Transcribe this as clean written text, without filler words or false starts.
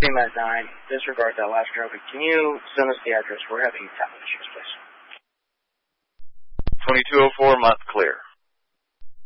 CMAT 9, disregard that last traffic. Can you send us the address? We're having talent issues, please. 2204, Mott clear.